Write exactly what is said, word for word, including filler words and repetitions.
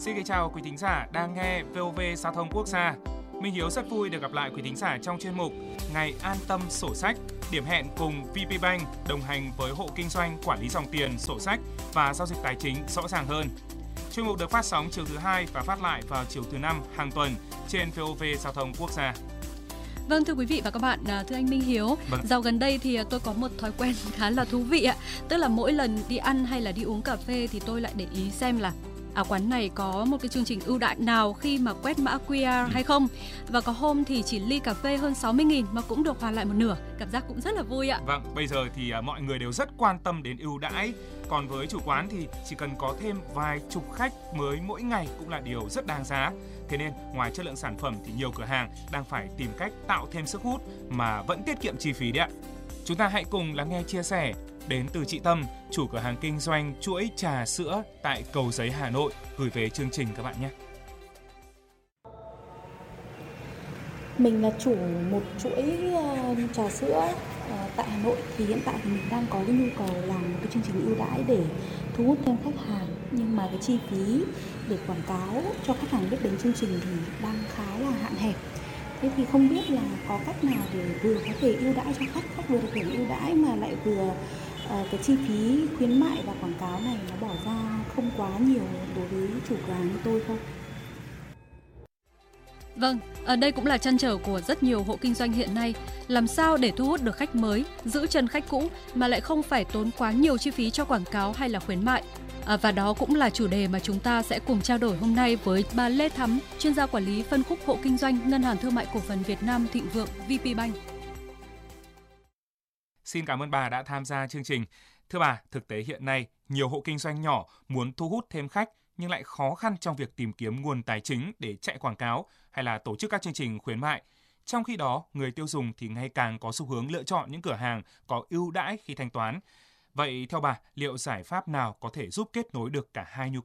Xin kính chào quý thính giả đang nghe vê o vê Giao thông Quốc gia. Minh Hiếu rất vui được gặp lại quý thính giả trong chuyên mục Ngày An Tâm Sổ Sách, điểm hẹn cùng vê pê Bank đồng hành với hộ kinh doanh quản lý dòng tiền, sổ sách và giao dịch tài chính rõ ràng hơn. Chuyên mục được phát sóng chiều thứ hai và phát lại vào chiều thứ năm hàng tuần trên vê o vê Giao thông Quốc gia. Vâng, thưa quý vị và các bạn, thưa anh Minh Hiếu, vâng. Dạo gần đây thì tôi có một thói quen khá là thú vị ạ. Tức là mỗi lần đi ăn hay là đi uống cà phê thì tôi lại để ý xem là à, quán này có một cái chương trình ưu đãi nào khi mà quét mã quy rờ hay không. Và có hôm thì chỉ ly cà phê hơn sáu mươi nghìn mà cũng được hoàn lại một nửa. Cảm giác cũng rất là vui ạ. Vâng, bây giờ thì mọi người đều rất quan tâm đến ưu đãi. Còn với chủ quán thì chỉ cần có thêm vài chục khách mới mỗi ngày cũng là điều rất đáng giá. Thế nên ngoài chất lượng sản phẩm thì nhiều cửa hàng đang phải tìm cách tạo thêm sức hút mà vẫn tiết kiệm chi phí đấy ạ. Chúng ta hãy cùng lắng nghe chia sẻ đến từ chị Tâm, chủ cửa hàng kinh doanh chuỗi trà sữa tại Cầu Giấy, Hà Nội, gửi về chương trình các bạn nhé. Mình là chủ một chuỗi trà sữa tại Hà Nội, thì hiện tại thì mình đang có cái nhu cầu làm một cái chương trình ưu đãi để thu hút thêm khách hàng, nhưng mà cái chi phí để quảng cáo cho khách hàng biết đến chương trình thì đang khá là hạn hẹp. Thế thì không biết là có cách nào để vừa có thể ưu đãi cho khách, khách vừa được hưởng ưu đãi mà lại vừa uh, cái chi phí khuyến mại và quảng cáo này nó bỏ ra không quá nhiều đối với chủ cửa hàng như tôi không? Vâng, ở đây cũng là trăn trở của rất nhiều hộ kinh doanh hiện nay. Làm sao để thu hút được khách mới, giữ chân khách cũ mà lại không phải tốn quá nhiều chi phí cho quảng cáo hay là khuyến mại. À, và đó cũng là chủ đề mà chúng ta sẽ cùng trao đổi hôm nay với bà Lê Thắm, chuyên gia quản lý phân khúc hộ kinh doanh Ngân hàng Thương mại Cổ phần Việt Nam Thịnh Vượng vê pê Bank. Xin cảm ơn bà đã tham gia chương trình. Thưa bà, thực tế hiện nay nhiều hộ kinh doanh nhỏ muốn thu hút thêm khách nhưng lại khó khăn trong việc tìm kiếm nguồn tài chính để chạy quảng cáo hay là tổ chức các chương trình khuyến mại. Trong khi đó, người tiêu dùng thì ngày càng có xu hướng lựa chọn những cửa hàng có ưu đãi khi thanh toán. Vậy theo bà, liệu giải pháp nào có thể giúp kết nối được cả hai nhu